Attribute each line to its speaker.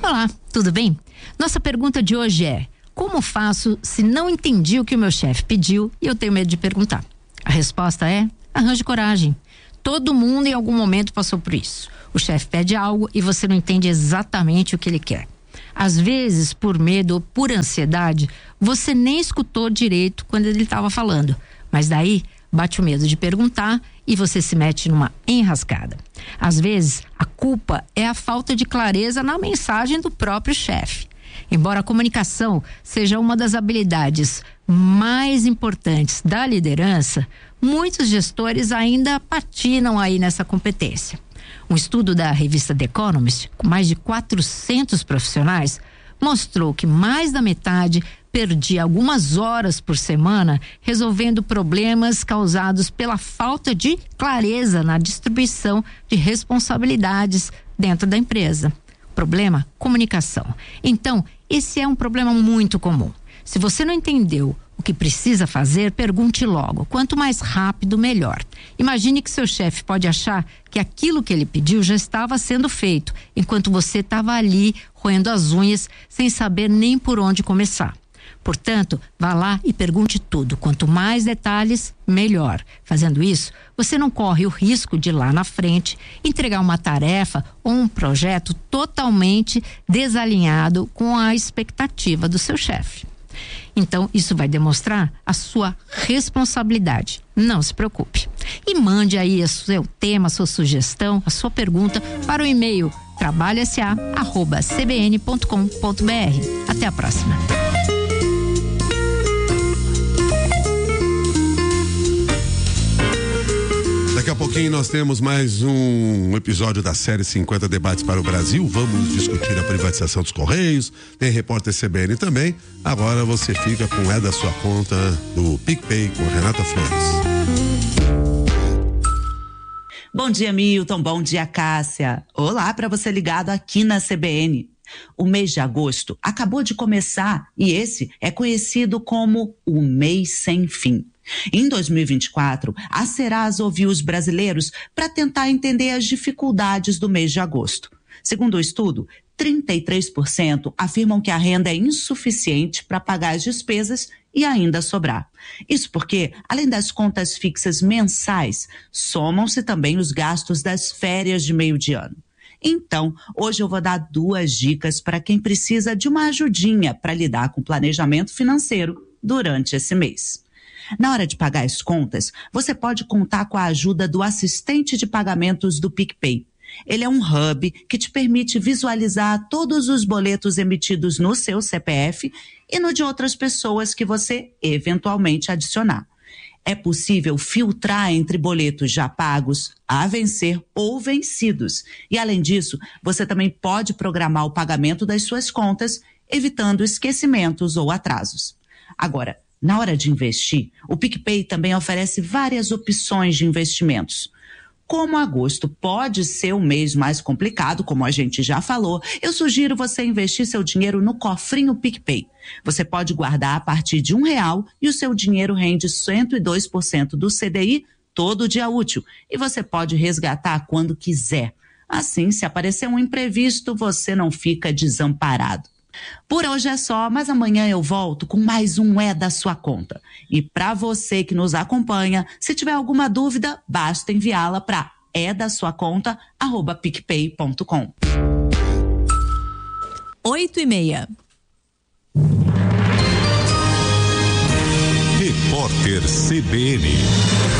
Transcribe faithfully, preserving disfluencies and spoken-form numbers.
Speaker 1: Olá, tudo bem? Nossa pergunta de hoje é: como faço se não entendi o que o meu chefe pediu e eu tenho medo de perguntar? A resposta é: arranje coragem. Todo mundo em algum momento passou por isso. O chefe pede algo e você não entende exatamente o que ele quer. Às vezes, por medo ou por ansiedade, você nem escutou direito quando ele estava falando. Mas daí, bate o medo de perguntar e você se mete numa enrascada. Às vezes, a culpa é a falta de clareza na mensagem do próprio chefe. Embora a comunicação seja uma das habilidades mais importantes da liderança, muitos gestores ainda patinam aí nessa competência. Um estudo da revista The Economist, com mais de quatrocentos profissionais, mostrou que mais da metade perdia algumas horas por semana resolvendo problemas causados pela falta de clareza na distribuição de responsabilidades dentro da empresa. Problema: comunicação. Então, esse é um problema muito comum. Se você não entendeu o que precisa fazer, pergunte logo. Quanto mais rápido, melhor. Imagine que seu chefe pode achar que aquilo que ele pediu já estava sendo feito, enquanto você estava ali roendo as unhas sem saber nem por onde começar. Portanto, vá lá e pergunte tudo. Quanto mais detalhes, melhor. Fazendo isso, você não corre o risco de lá na frente entregar uma tarefa ou um projeto totalmente desalinhado com a expectativa do seu chefe. Então, isso vai demonstrar a sua responsabilidade. Não se preocupe. E mande aí o seu tema, a sua sugestão, a sua pergunta para o e-mail trabalho s a arroba c b n ponto com ponto b r. Até a próxima.
Speaker 2: Daqui a pouquinho nós temos mais um episódio da série cinquenta Debates para o Brasil. Vamos discutir a privatização dos Correios. Tem repórter C B N também. Agora você fica com É da Sua Conta do PicPay com Renata Flores.
Speaker 3: Bom dia, Milton. Bom dia, Cássia. Olá para você ligado aqui na C B N. O mês de agosto acabou de começar e esse é conhecido como o mês sem fim. Em dois mil e vinte e quatro, a Serasa ouviu os brasileiros para tentar entender as dificuldades do mês de agosto. Segundo o estudo, trinta e três por cento afirmam que a renda é insuficiente para pagar as despesas e ainda sobrar. Isso porque, além das contas fixas mensais, somam-se também os gastos das férias de meio de ano. Então, hoje eu vou dar duas dicas para quem precisa de uma ajudinha para lidar com o planejamento financeiro durante esse mês. Na hora de pagar as contas, você pode contar com a ajuda do assistente de pagamentos do PicPay. Ele é um hub que te permite visualizar todos os boletos emitidos no seu C P F e no de outras pessoas que você eventualmente adicionar. É possível filtrar entre boletos já pagos, a vencer ou vencidos. E, além disso, você também pode programar o pagamento das suas contas, evitando esquecimentos ou atrasos. Agora, na hora de investir, o PicPay também oferece várias opções de investimentos. Como agosto pode ser o mês mais complicado, como a gente já falou, eu sugiro você investir seu dinheiro no cofrinho PicPay. Você pode guardar a partir de um real e o seu dinheiro rende cento e dois por cento do C D I todo dia útil. E você pode resgatar quando quiser. Assim, se aparecer um imprevisto, você não fica desamparado. Por hoje é só, mas amanhã eu volto com mais um É da Sua Conta. E para você que nos acompanha, se tiver alguma dúvida, basta enviá-la para é da sua conta arroba picpay ponto com.
Speaker 4: Oito e meia.
Speaker 5: Repórter C B N.